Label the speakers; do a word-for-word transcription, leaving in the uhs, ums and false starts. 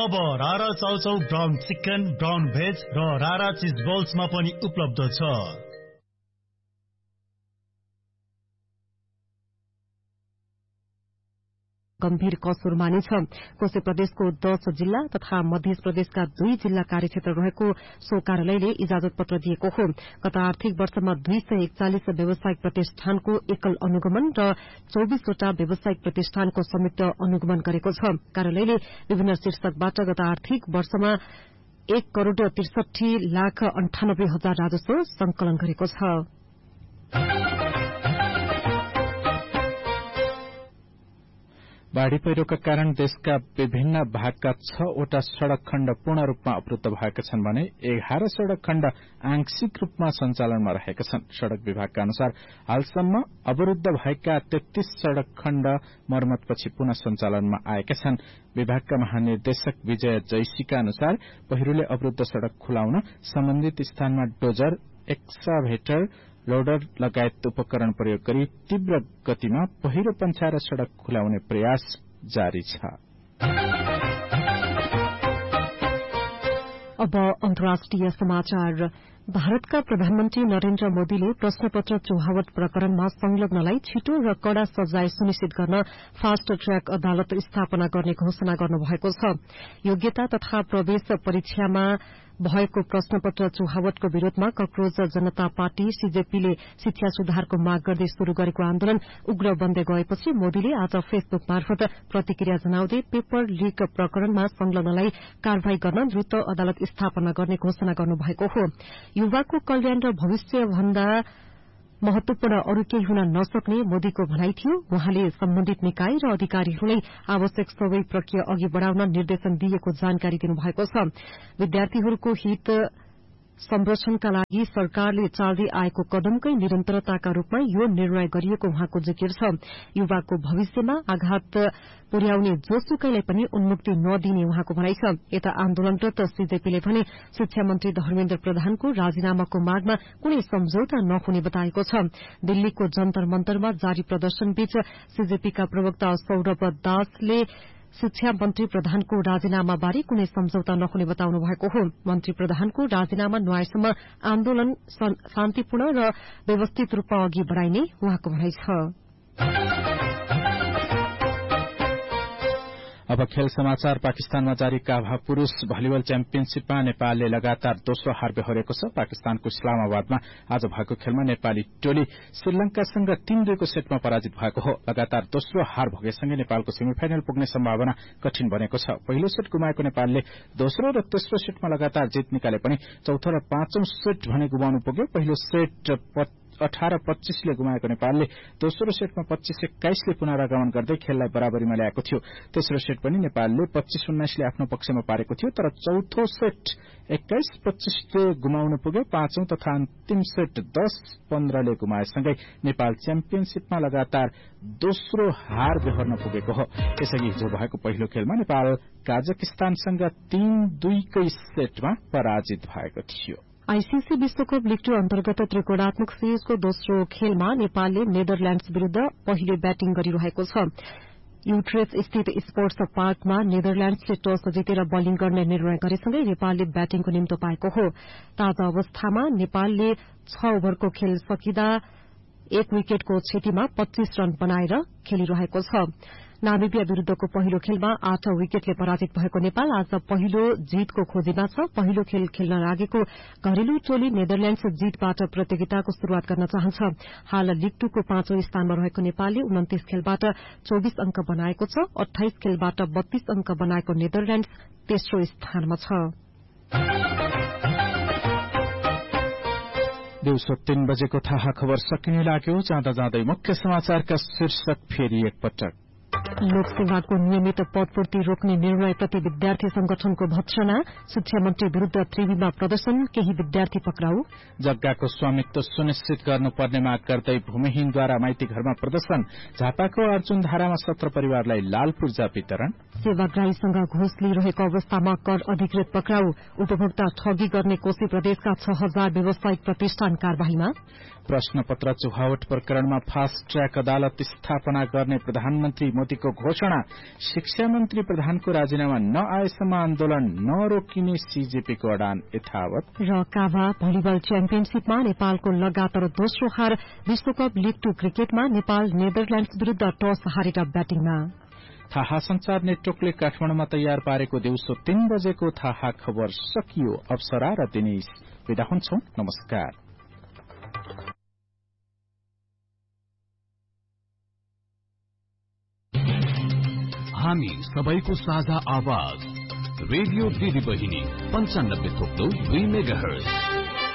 Speaker 1: अब रारा chow chow brown chicken, brown veg र रारा चिज बल्समा पनि उपलब्ध छ।
Speaker 2: गम्भीर कसुर मानिछ। कोशी प्रदेशको दस जिल्ला तथा मध्य प्रदेशका दुई जिल्ला कार्यक्षेत्र रहेको सो कार्यालयले इजाजत पत्र दिएको हो। गत आर्थिक वर्षमा दुई सय एकचालिस व्यावसायिक प्रतिष्ठानको एकल अनुगमन र चौबीसवटा व्यावसायिक प्रतिष्ठानको संयुक्त अनुगमन गरेको छ। कार्यालयले विभिन्न शीर्षकबाट गत आर्थिक वर्षमा एक करोड़ त्रिसठी लाख अन्ठानब्बे हजार राजस्व संकलन गरेको छ।
Speaker 3: बाढ़ी पहिरोका कारण देशका विभिन्न भागका छवटा सड़क खण्ड पूर्ण रूपमा अवरुद्ध भएका छन् भने एघार सड़क खण्ड आंशिक रूपमा सञ्चालनमा रहेका छन्। सड़क विभागका अनुसार हालसम्म अवरुद्ध भएका तेत्तीस सड़क खण्ड मर्मतपछि पुनः सञ्चालनमा आएका छन्। विभागका महानिर्देशक विजय जैसीका अनुसार पहिरोले अवरुद्ध सड़क खुलाउन सम्बन्धित स्थानमा डोजर, एक्साभेटर, लोडर लगायत उपकरण प्रयोग गरी तीव्र गतिमा पहिरो पन्छाएर सड़क खुलाउने प्रयास जारी छ।
Speaker 2: अब अन्तर्राष्ट्रिय समाचार। भारतका प्रधानमन्त्री नरेन्द्र मोदीले प्रश्नपत्र चुहावट प्रकरणमा संलग्नलाई छिटो र कड़ा सजाय सुनिश्चित गर्न फास्ट ट्र्याक अदालत स्थापना गर्ने घोषणा गर्नुभएको छ। योग्यता तथा प्रवेश परीक्षामा भएको प्रश्नपत्र चुहावटको विरोधमा कक्रोज जनता पार्टी सीजेपीले शिक्षा सुधारको माग गर्दै शुरू गरेको आन्दोलन उग्र बन्दै गएपछि मोदीले आज फेसबुक मार्फत प्रतिक्रिया जनाउँदै पेपर लीक प्रकरणमा संलग्नलाई कार्यवाही गर्न द्रुत अदालत स्थापना गर्ने घोषणा गर्नुभएको हो। युवाको कल्याण र भविष्य भन्दा महत्वपूर्ण अरू केही हुन नसक्ने मोदीको भनाई थियो। उहाँले सम्बन्धित निकाय र अधिकारीहरूलाई आवश्यक सबै प्रक्रिया अघि बढ़ाउन निर्देशन दिएको जानकारी दिनुभएको छ। विद्यार्थीहरूको हित संरक्षणका लागि सरकारले चाल्दै आएको कदमकै निरन्तरताका रूपमा यो निर्णय गरिएको उहाँको जिकिर छ। युवाको भविष्यमा आघात पुर्याउने जोसुकैलाई पनि उन्मुक्ति नदिने उहाँको भनाई छ। यता आन्दोलनरत सीजेपीले भने शिक्षा मन्त्री धर्मेन्द्र प्रधानको राजीनामाको मागमा कुनै सम्झौता नहुने बताएको छ। दिल्लीको जन्तर मन्तरमा जारी प्रदर्शनबीच सीजेपीका प्रवक्ता सौरभ दासले शिक्षा मन्त्री प्रधानको राजीनामाबारे कुनै सम्झौता नहुने बताउनु भएको हो। मन्त्री प्रधानको राजीनामा नआएसम्म आन्दोलन शान्तिपूर्ण र व्यवस्थित रूपमा अघि बढ़ाइने उहाँको भनाई छ।
Speaker 3: अब खेल समाचार। पाकिस्तानमा जारी काभा पुरूष भलिबल च्याम्पियनशीपमा नेपालले लगातार दोस्रो हार बेहोरेको छ। पाकिस्तानको इस्लामाबादमा आज भएको खेलमा नेपाली टोली श्रीलंकासँग तीन दुईको सेटमा पराजित भएको हो। लगातार दोस्रो हार भोगेसँगै नेपालको सेमिफाइनल पुग्ने सम्भावना कठिन बनेको छ। पहिलो सेट गुमाएको नेपालले दोस्रो र तेस्रो सेटमा लगातार जित निकाले पनि चौथो र पाँचौं सेट भने गुमाउनु पुग्यो। पहिलो सेट अठार पच्चीसले गुमाएको नेपालले दोस्रो सेटमा पच्चीस एक्काइसले पुनरागमन गर्दै खेललाई बराबरीमा ल्याएको थियो। तेस्रो सेट पनि नेपालले पच्चीस उन्नाइसले आफ्नो पक्षमा पारेको थियो, तर चौथो सेट एक्काइस पच्चीसले गुमाउनु पुग्यो। पाँचौं तथा अन्तिम सेट दस पन्ध्रले गुमाएसँगै नेपाल च्याम्पियनशीपमा लगातार दोस्रो हार बेहोर्न पुगेको हो। यसअघि हिजो भएको पहिलो खेलमा नेपाल काजाकिस्तानसँग तीन दुईकै सेटमा पराजित भएको थियो।
Speaker 2: आईसीसी विश्वकप लीग टू अन्तर्गत त्रिकोणात्मक सिरिजको दोस्रो खेलमा नेपालले नेदरल्याण्ड्स विरूद्ध पहिले ब्याटिङ गरिरहेको छ। युट्रेस स्थित स्पोर्ट्स पार्कमा नेदरल्याण्ड्सले टस जितेर बलिङ गर्ने निर्णय गरेसँगै नेपालले ब्याटिङको निम्तो पाएको हो। ताजा अवस्थामा नेपालले छ ओभरको खेल सकिँदा एक विकेटको क्षतिमा पच्चीस रन बनाएर खेलिरहेको छ। नामिबिया विरूद्धको पहिलो खेलमा आठ विकेटले पराजित भएको नेपाल आज पहिलो जीतको खोजीमा छ। पहिलो खेल खेल्न लागेको घरेलु टोली नेदरल्याण्ड्स जीतबाट प्रतियोगिताको शुरूआत गर्न चाहन्छ। हाल लीग टू को पाँचौं स्थानमा रहेको नेपालले उन्तीस खेलबाट चौबीस अंक बनाएको छ। अठाइस खेलबाट बत्तीस अंक बनाएको नेदरल्याण्ड्स तेस्रो स्थानमा छ।
Speaker 3: दिउँसो तीन बजेको थाहा खबर सकिने लाग्यो। जाँदा जाँदै मुख्य समाचारका शीर्षक फेरि एकपटक।
Speaker 2: लोकसेवाको नियमित पदपूर्ति रोक्ने निर्णयप्रति विद्यार्थी संगठनको भत्सना। शिक्षा मन्त्री विरूद्ध त्रिवीमा प्रदर्शन, केही विद्यार्थी पक्राउ।
Speaker 3: जग्गाको स्वामित्व सुनिश्चित गर्नुपर्ने माग गर्दै भूमिहीनद्वारा माइती घरमा प्रदर्शन। झापाको अर्जुनधारामा सत्र परिवारलाई लाल पूर्जा वितरण।
Speaker 2: सेवाग्राहीसँग घुस लिइरहेको अवस्थामा कर अधिकृत पक्राउ। उपभोक्ता ठगी गर्ने कोशी प्रदेशका छ हजार व्यावसायिक प्रतिष्ठान कार्यवाहीमा।
Speaker 3: प्रश्नपत्र चुहावट प्रकरणमा फास्ट ट्र्याक अदालत स्थापना गर्ने प्रधानमन्त्री मोदीको भएको घोषणा। शिक्षा मन्त्री प्रधानको राजीनामा नआएसम्म आन्दोलन नरोकिने सीजेपीको अडान यथावत।
Speaker 2: र काभा भलिबल च्याम्पियनशीपमा नेपालको लगातार दोस्रो हार। विश्वकप लीग टू क्रिकेटमा नेपाल नेदरल्याण्ड्स विरूद्ध टस हारेर ब्याटिङमा।
Speaker 3: थाहा संचार नेटवर्कले काठमाडौँमा तयार पारेको दिउँसो तीन बजेको थाहा खबर सकियो। अप्सरा र दिनेश विदा हुन्छौं। नमस्कार।
Speaker 4: हामी सबैको साझा आवाज रेडियो दिदी बहिनी पञ्चानब्बे थोप्लो दुई मेगाहर्ज।